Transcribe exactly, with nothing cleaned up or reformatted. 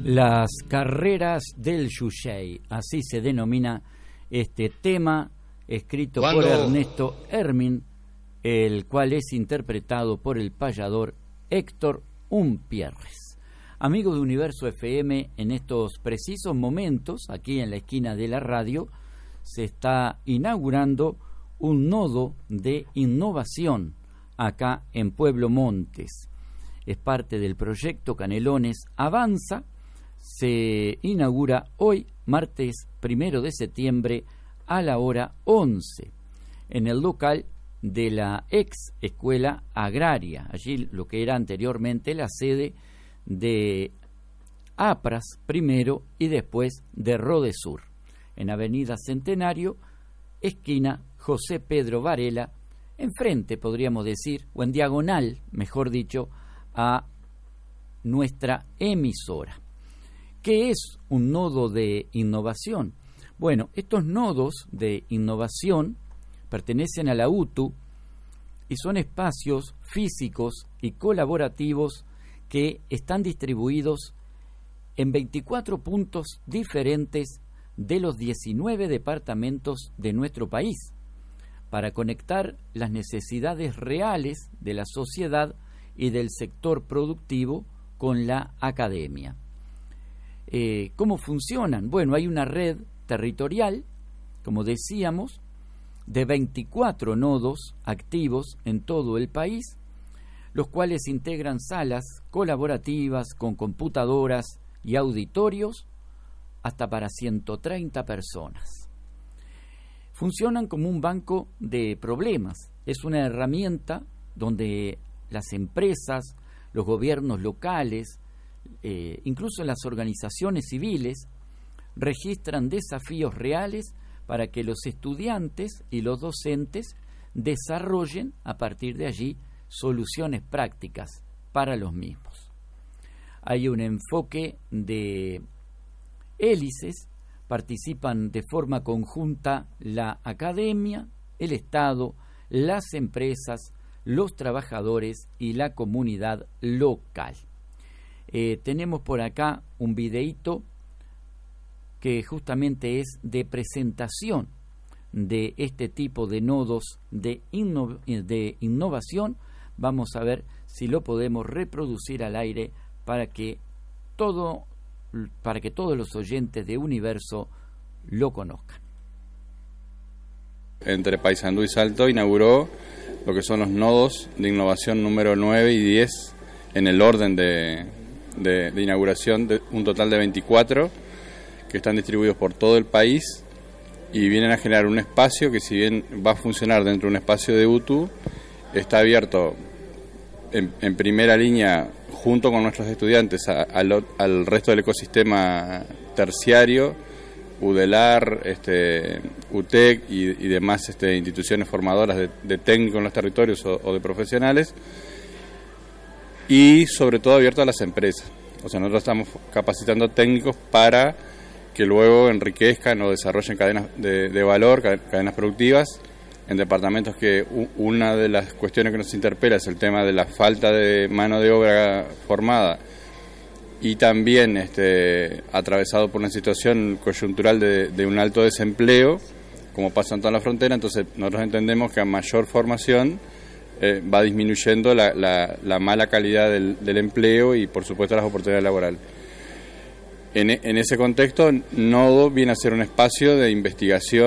Las carreras del Yuyay, así se denomina este tema, escrito ¿Cuándo? por Ernesto Hermin, el cual es interpretado por el payador Héctor Umpierres. Amigos de Universo F M, en estos precisos momentos, aquí en la esquina de la radio, se está inaugurando un nodo de innovación acá en Pueblo Montes. Es parte del proyecto Canelones Avanza. Se inaugura hoy, martes primero de septiembre, a la hora once, en el local de la ex escuela agraria, allí lo que era anteriormente la sede de APRAS primero y después de Rodesur, en Avenida Centenario, esquina José Pedro Varela, enfrente, podríamos decir, o en diagonal, mejor dicho, a nuestra emisora. ¿Qué es un nodo de innovación? Bueno, estos nodos de innovación pertenecen a la U T U y son espacios físicos y colaborativos que están distribuidos en veinticuatro puntos diferentes de los diecinueve departamentos de nuestro país, para conectar las necesidades reales de la sociedad y del sector productivo con la academia. Eh, ¿Cómo funcionan? Bueno, hay una red territorial, como decíamos, de veinticuatro nodos activos en todo el país, los cuales integran salas colaborativas con computadoras y auditorios hasta para ciento treinta personas. Funcionan como un banco de problemas. Es una herramienta donde las empresas, los gobiernos locales, eh, incluso las organizaciones civiles, registran desafíos reales para que los estudiantes y los docentes desarrollen a partir de allí soluciones prácticas para los mismos. Hay un enfoque de hélices, participan de forma conjunta la academia, el Estado, las empresas, los trabajadores y la comunidad local. Eh, tenemos por acá un videíto que justamente es de presentación de este tipo de nodos de, inno- de innovación. Vamos a ver si lo podemos reproducir al aire para que todo, para que todos los oyentes de Universo lo conozcan. Entre Paysandú y Salto inauguró lo que son los nodos de innovación número nueve y diez en el orden de, de, de inauguración, de un total de veinticuatro que están distribuidos por todo el país y vienen a generar un espacio que, si bien va a funcionar dentro de un espacio de U T U, está abierto en, en primera línea junto con nuestros estudiantes a, a lo, al resto del ecosistema terciario, UDELAR, este, U T E C y, y demás este, instituciones formadoras de, de técnicos en los territorios o, o de profesionales, y sobre todo abierto a las empresas. O sea, nosotros estamos capacitando técnicos para que luego enriquezcan o desarrollen cadenas de, de valor, cadenas productivas, en departamentos que una de las cuestiones que nos interpela es el tema de la falta de mano de obra formada, y también este, atravesado por una situación coyuntural de, de un alto desempleo, como pasa en toda la frontera. Entonces nosotros entendemos que a mayor formación eh, va disminuyendo la, la, la mala calidad del, del empleo y por supuesto las oportunidades laborales. En, en ese contexto, Nodo viene a ser un espacio de investigación